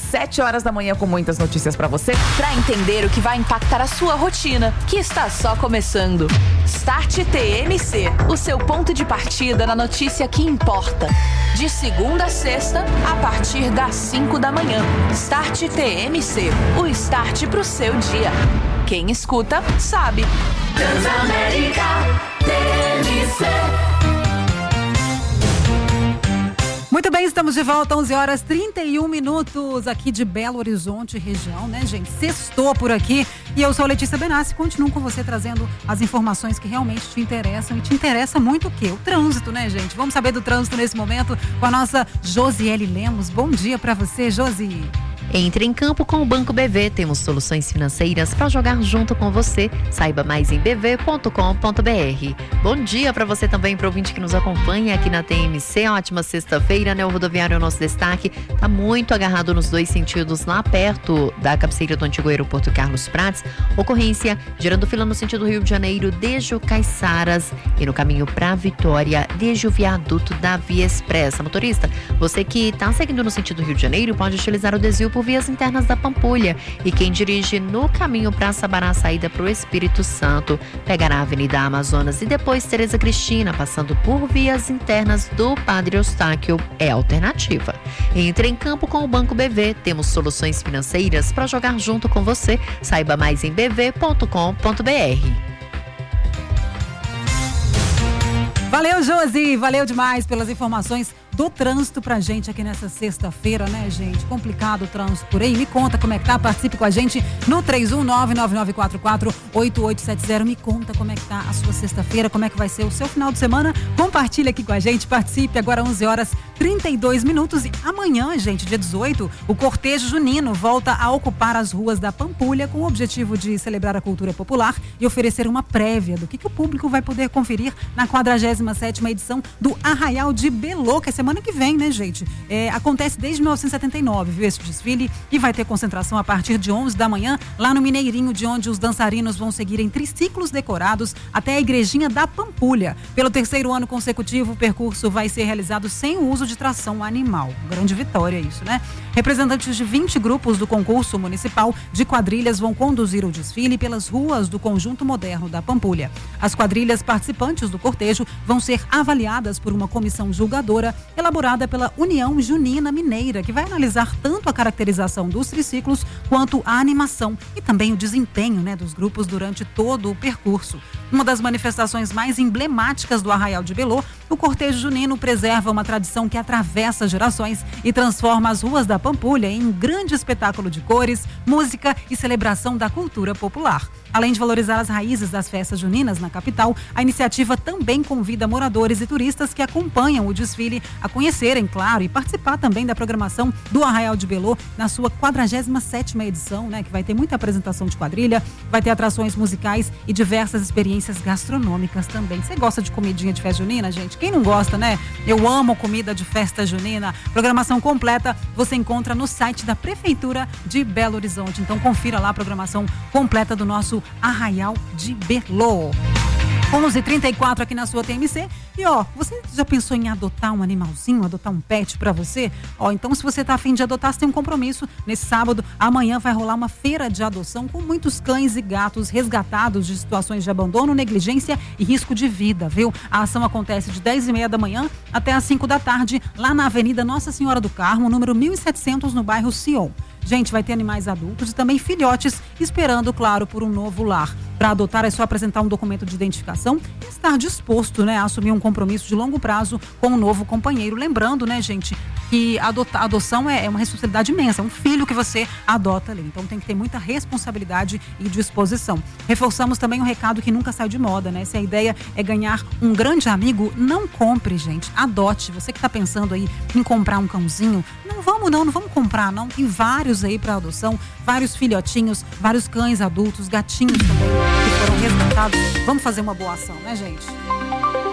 7 horas da manhã com muitas notícias pra você. Pra entender o que vai impactar a sua rotina, que está só começando. Start TMC, o seu ponto de partida na notícia que importa. De segunda a sexta, a partir das 5 da manhã. Start TMC, o start pro seu dia. Quem escuta, sabe. Transamérica TMC. Muito bem, estamos de volta, 11 horas 31 minutos aqui de Belo Horizonte, região, né, gente? Sextou por aqui e eu sou a Letícia Benassi, continuo com você trazendo as informações que realmente te interessam e te interessa muito o quê? O trânsito, né, gente? Vamos saber do trânsito nesse momento com a nossa Josiele Lemos. Bom dia para você, Josi. Entre em campo com o Banco BV, temos soluções financeiras para jogar junto com você. Saiba mais em bv.com.br. Bom dia para você também, para o ouvinte que nos acompanha aqui na TMC. Ótima sexta-feira, né? O rodoviário é o nosso destaque. Tá muito agarrado nos dois sentidos, lá perto da cabeceira do antigo aeroporto Carlos Prates. Ocorrência gerando fila no sentido Rio de Janeiro, desde o Caiçaras e no caminho para Vitória, desde o viaduto da Via Expressa. Motorista, você que está seguindo no sentido Rio de Janeiro pode utilizar o desvio por vias internas da Pampulha. E quem dirige no caminho para Sabará, saída para o Espírito Santo, pegará a Avenida Amazonas e depois Tereza Cristina, passando por vias internas do Padre Eustáquio, é a alternativa. Entre em campo com o Banco BV, temos soluções financeiras para jogar junto com você. Saiba mais em bv.com.br. Valeu, Josi, valeu demais pelas informações do trânsito pra gente aqui nessa sexta-feira, né, gente? Complicado o trânsito por aí. Me conta como é que tá, participe com a gente no 31999448870. Me conta como é que tá a sua sexta-feira, como é que vai ser o seu final de semana. Compartilha aqui com a gente, participe. Agora 11 horas 32 minutos e amanhã, gente, dia 18, o cortejo junino volta a ocupar as ruas da Pampulha com o objetivo de celebrar a cultura popular e oferecer uma prévia do que o público vai poder conferir na 47ª edição do Arraial de Belô, que é semana que vem, né, gente? Acontece desde 1979, viu, esse desfile, e vai ter concentração a partir de 11 da manhã, lá no Mineirinho, de onde os dançarinos vão seguir em triciclos decorados até a Igrejinha da Pampulha. Pelo terceiro ano consecutivo, o percurso vai ser realizado sem o uso de tração animal. Grande vitória isso, né? Representantes de 20 grupos do concurso municipal de quadrilhas vão conduzir o desfile pelas ruas do Conjunto Moderno da Pampulha. As quadrilhas participantes do cortejo vão ser avaliadas por uma comissão julgadora elaborada pela União Junina Mineira, que vai analisar tanto a caracterização dos triciclos quanto a animação e também o desempenho, né, dos grupos durante todo o percurso. Uma das manifestações mais emblemáticas do Arraial de Belô, o cortejo junino preserva uma tradição que atravessa gerações e transforma as ruas da Pampulha em um grande espetáculo de cores, música e celebração da cultura popular. Além de valorizar as raízes das festas juninas na capital, a iniciativa também convida moradores e turistas que acompanham o desfile a conhecerem, claro, e participar também da programação do Arraial de Belô na sua 47ª edição, né, que vai ter muita apresentação de quadrilha, vai ter atrações musicais e diversas experiências gastronômicas também. Você gosta de comidinha de festa junina, gente? Quem não gosta, né? Eu amo comida de festa junina. Programação completa você encontra no site da Prefeitura de Belo Horizonte. Então confira lá a programação completa do nosso Arraial de Belô. 11h34 aqui na sua TMC. E você já pensou em adotar um animalzinho, adotar um pet pra você? Então se você tá a fim de adotar, você tem um compromisso. Nesse sábado, amanhã vai rolar uma feira de adoção com muitos cães e gatos resgatados de situações de abandono, negligência e risco de vida, viu? A ação acontece de 10h30 da manhã até às 5 da tarde, lá na Avenida Nossa Senhora do Carmo, número 1700, no bairro Sion. Gente, vai ter animais adultos e também filhotes esperando, claro, por um novo lar. Para adotar é só apresentar um documento de identificação e estar disposto, né, a assumir um compromisso de longo prazo com um novo companheiro. Lembrando, né, gente, que a adoção é uma responsabilidade imensa, é um filho que você adota ali. Então tem que ter muita responsabilidade e disposição. Reforçamos também um recado que nunca sai de moda, né? Se a ideia é ganhar um grande amigo, não compre, gente. Adote. Você que está pensando aí em comprar um cãozinho, não vamos comprar, não. Tem vários aí para adoção, vários filhotinhos, vários cães adultos, gatinhos também, que foram resgatados. Vamos fazer uma boa ação, né, gente?